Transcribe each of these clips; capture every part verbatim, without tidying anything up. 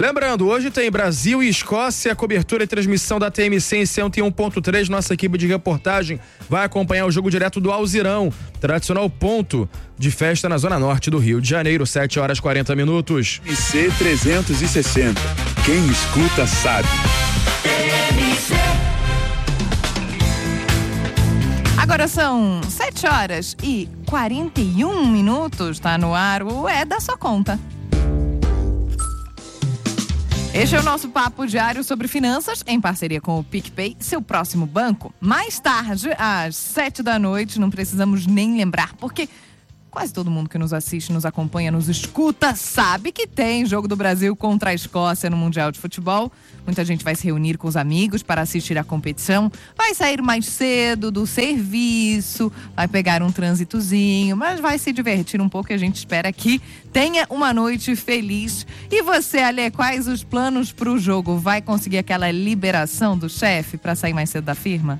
Lembrando, hoje tem Brasil e Escócia, cobertura e transmissão da T M C em cento e um ponto três. Nossa equipe de reportagem vai acompanhar o jogo direto do Alzirão, tradicional ponto de festa na zona norte do Rio de Janeiro, sete horas e quarenta minutos. T M C trezentos e sessenta. Quem escuta sabe. Agora são sete horas e quarenta e um minutos, tá no ar o É da Sua Conta. Este é o nosso papo diário sobre finanças, em parceria com o PicPay, seu próximo banco. Mais tarde, às sete da noite, não precisamos nem lembrar, porque quase todo mundo que nos assiste, nos acompanha, nos escuta, sabe que tem jogo do Brasil contra a Escócia no Mundial de Futebol. Muita gente vai se reunir com os amigos para assistir a competição, vai sair mais cedo do serviço, vai pegar um trânsitozinho, mas vai se divertir um pouco e a gente espera que tenha uma noite feliz. E você, Ale, quais os planos para o jogo? Vai conseguir aquela liberação do chefe para sair mais cedo da firma?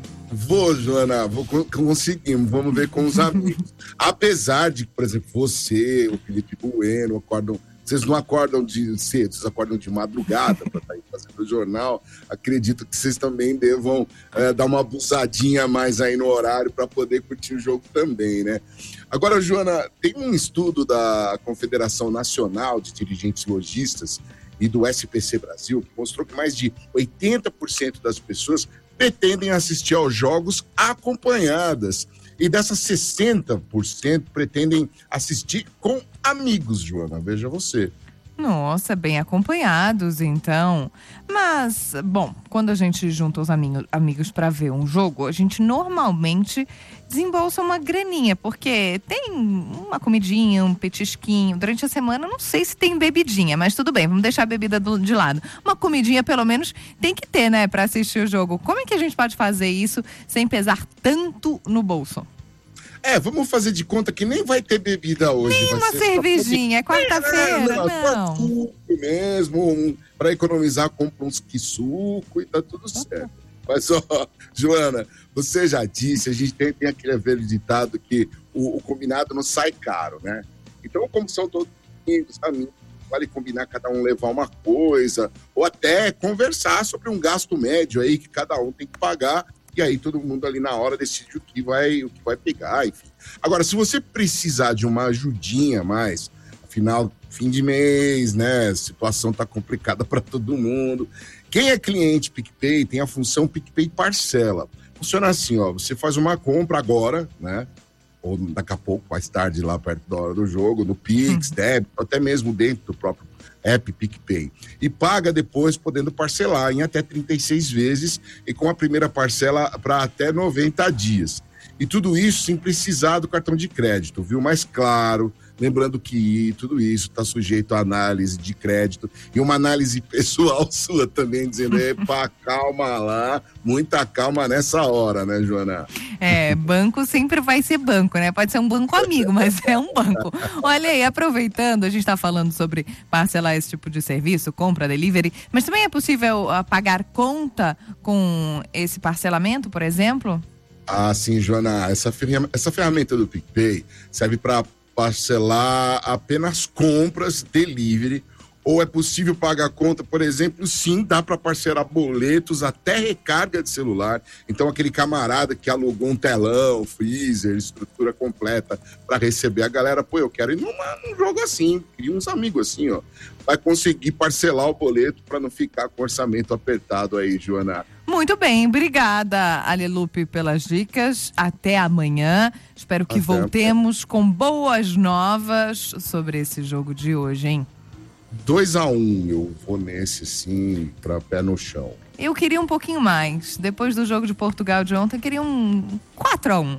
Vou, Joana, vou, conseguimos, vamos ver com os amigos. Apesar de, por exemplo, você, o Felipe Bueno, acordam, vocês não acordam de cedo, vocês acordam de madrugada para estar aí fazendo o jornal. Acredito que vocês também devam é, dar uma abusadinha mais aí no horário para poder curtir o jogo também, né? Agora, Joana, tem um estudo da Confederação Nacional de Dirigentes Lojistas e do S P C Brasil que mostrou que mais de oitenta por cento das pessoas pretendem assistir aos jogos acompanhadas. E dessas sessenta por cento pretendem assistir com amigos, Joana. Veja você. Nossa, bem acompanhados, então. Mas, bom, quando a gente junta os amigos, amigos para ver um jogo, a gente normalmente desembolsa uma graninha, porque tem uma comidinha, um petisquinho. Durante a semana, não sei se tem bebidinha, mas tudo bem, vamos deixar a bebida do, de lado. Uma comidinha, pelo menos, tem que ter, né, para assistir o jogo. Como é que a gente pode fazer isso sem pesar tanto no bolso? É, vamos fazer de conta que nem vai ter bebida hoje. Nem vai uma ser cervejinha, é quarta-feira, é, não. não. Suco mesmo, um, para economizar, compra uns quisuco e tá tudo certo. Mas, ó, Joana, você já disse, a gente tem, tem aquele velho ditado que o, o combinado não sai caro, né? Então, como são todos amigos, amigos, vale combinar cada um levar uma coisa, ou até conversar sobre um gasto médio aí que cada um tem que pagar. E aí todo mundo ali na hora decide o que vai, o que vai pegar, enfim. Agora, se você precisar de uma ajudinha a mais, afinal, fim de mês, né? A situação tá complicada para todo mundo. Quem é cliente PicPay tem a função PicPay Parcela. Funciona assim, ó, você faz uma compra agora, né? Ou daqui a pouco, mais tarde, lá perto da hora do jogo, no Pix, débito, até mesmo dentro do próprio app PicPay. E paga depois, podendo parcelar em até trinta e seis vezes e com a primeira parcela para até noventa dias. E tudo isso sem precisar do cartão de crédito, viu? Mas claro, lembrando que tudo isso está sujeito à análise de crédito e uma análise pessoal sua também, dizendo, epa, calma lá, muita calma nessa hora, né, Joana? É, banco sempre vai ser banco, né? Pode ser um banco amigo, mas é um banco. Olha aí, aproveitando, a gente está falando sobre parcelar esse tipo de serviço, compra, delivery, mas também é possível uh, pagar conta com esse parcelamento, por exemplo? Ah, sim, Joana, essa ferramenta, essa ferramenta do PicPay serve para parcelar apenas compras, delivery, ou é possível pagar a conta, por exemplo, sim, dá para parcelar boletos, até recarga de celular. Então, aquele camarada que alugou um telão, freezer, estrutura completa para receber a galera, pô, eu quero ir numa, num jogo assim, queria uns amigos assim, ó, vai conseguir parcelar o boleto para não ficar com orçamento apertado aí, Joana. Muito bem, obrigada, Alelupe, pelas dicas. Até amanhã. Espero que Até voltemos com boas novas sobre esse jogo de hoje, hein? dois a um, eu vou nesse, sim, pra pé no chão. Eu queria um pouquinho mais. Depois do jogo de Portugal de ontem, eu queria um quatro a um.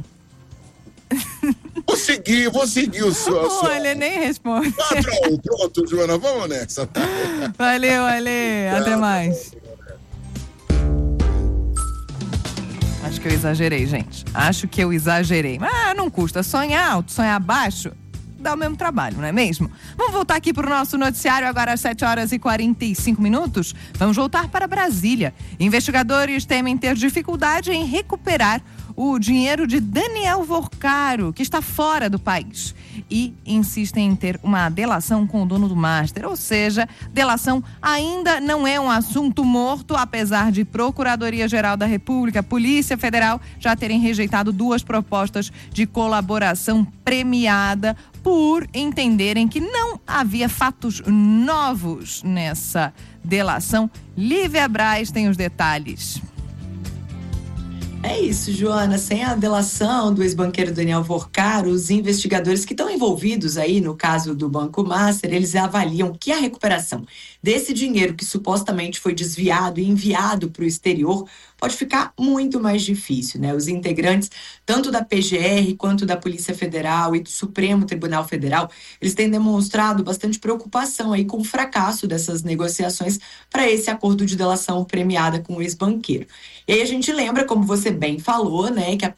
Vou seguir, vou seguir o seu. Olha, nem responde. quatro a um, pronto, Joana, vamos nessa. Valeu, Ale, até mais. Acho que eu exagerei, gente. Acho que eu exagerei. Mas não custa. Sonhar alto, sonhar baixo, dá o mesmo trabalho, não é mesmo? Vamos voltar aqui para o nosso noticiário agora às sete horas e quarenta e cinco minutos. Vamos voltar para Brasília. Investigadores temem ter dificuldade em recuperar o dinheiro de Daniel Vorcaro, que está fora do país. E insistem em ter uma delação com o dono do Master. Ou seja, delação ainda não é um assunto morto, apesar de Procuradoria-Geral da República, Polícia Federal já terem rejeitado duas propostas de colaboração premiada por entenderem que não havia fatos novos nessa delação. Lívia Braz tem os detalhes. É isso, Joana. Sem a delação do ex-banqueiro Daniel Vorcaro, os investigadores que estão envolvidos aí no caso do Banco Master, eles avaliam que a recuperação desse dinheiro que supostamente foi desviado e enviado para o exterior pode ficar muito mais difícil, né? Os integrantes, tanto da P G R quanto da Polícia Federal e do Supremo Tribunal Federal, eles têm demonstrado bastante preocupação aí com o fracasso dessas negociações para esse acordo de delação premiada com o ex-banqueiro. E aí a gente lembra, como você bem falou, né, que a